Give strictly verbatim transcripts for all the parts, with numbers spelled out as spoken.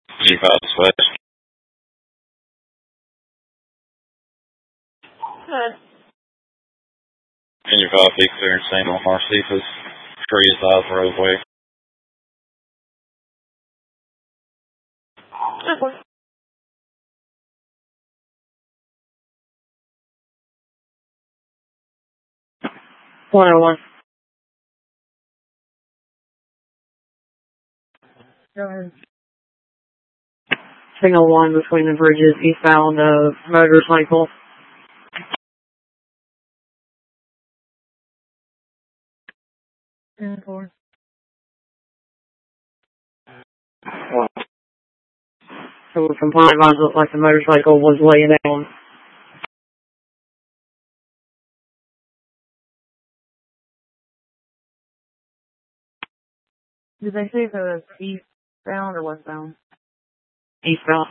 G five West. Good. Can you five six there in Saint Omar Cephas, Tree South Roadway. Okay. one oh one. Go ahead. Signal one between the bridges, eastbound of motorcycle. ten four. So from Pine Vines, looked like the motorcycle was laying down. Did they say if it was eastbound or westbound? Eastbound.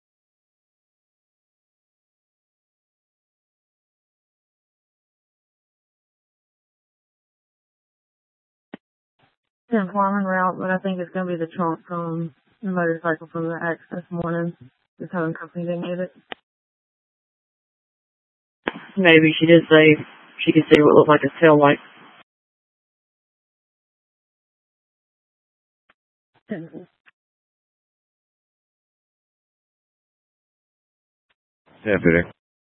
Yeah, climbing route, but I think it's going to be the trunk from the motorcycle from the access morning. The towing company didn't get it. Maybe she did say she could see what looked like a tail light. Deputy.